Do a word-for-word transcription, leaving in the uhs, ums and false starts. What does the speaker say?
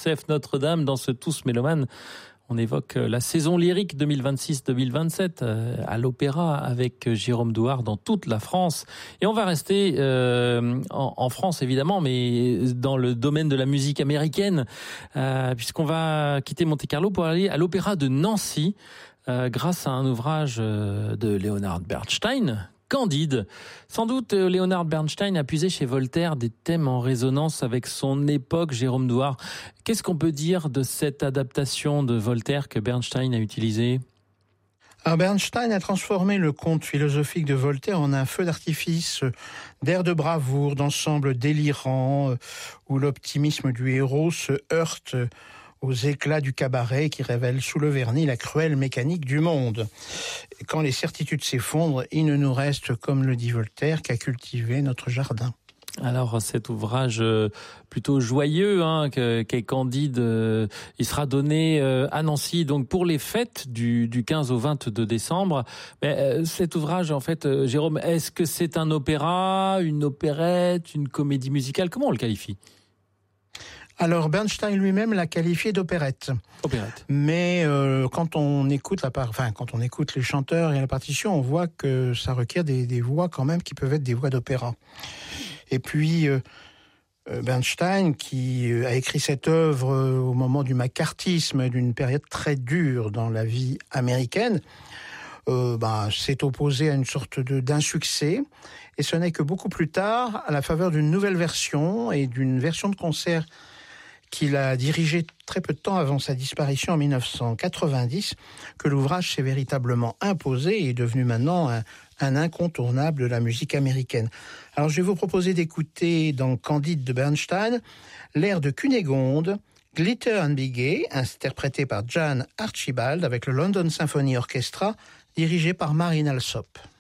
R C F Notre-Dame. Dans ce Tous Mélomanes, on évoque la saison lyrique deux mille vingt-six deux mille vingt-sept à l'Opéra avec Jérôme Douard dans toute la France. Et on va rester euh, en, en France évidemment, mais dans le domaine de la musique américaine, euh, puisqu'on va quitter Monte-Carlo pour aller à l'Opéra de Nancy, euh, grâce à un ouvrage de Leonard Bernstein, Candide. Sans doute, Leonard Bernstein a puisé chez Voltaire des thèmes en résonance avec son époque. Jérôme Douard, qu'est-ce qu'on peut dire de cette adaptation de Voltaire que Bernstein a utilisée ? Alors Bernstein a transformé le conte philosophique de Voltaire en un feu d'artifice d'air de bravoure, d'ensemble délirant, où l'optimisme du héros se heurte aux éclats du cabaret qui révèle sous le vernis la cruelle mécanique du monde. Et quand les certitudes s'effondrent, il ne nous reste, comme le dit Voltaire, qu'à cultiver notre jardin. Alors cet ouvrage plutôt joyeux, hein, qu'est Candide, euh, il sera donné euh, à Nancy donc pour les fêtes du, du quinze au vingt-deux décembre. Mais euh, cet ouvrage, en fait, euh, Jérôme, est-ce que c'est un opéra, une opérette, une comédie musicale ? Comment on le qualifie ? Alors Bernstein lui-même l'a qualifié d'opérette. Opérette. Mais euh, quand on écoute la part, enfin quand on écoute les chanteurs et la partition, on voit que ça requiert des, des voix quand même qui peuvent être des voix d'opéra. Et puis euh, Bernstein, qui a écrit cette œuvre au moment du macartisme, d'une période très dure dans la vie américaine, euh, bah, s'est opposé à une sorte de d'insuccès. Et ce n'est que beaucoup plus tard, à la faveur d'une nouvelle version et d'une version de concert qu'il a dirigé très peu de temps avant sa disparition en mille neuf cent quatre-vingt-dix, que l'ouvrage s'est véritablement imposé et est devenu maintenant un, un incontournable de la musique américaine. Alors je vais vous proposer d'écouter dans Candide de Bernstein l'air de Cunégonde, Glitter and Be Gay, interprété par Jan Archibald avec le London Symphony Orchestra, dirigé par Marin Alsop.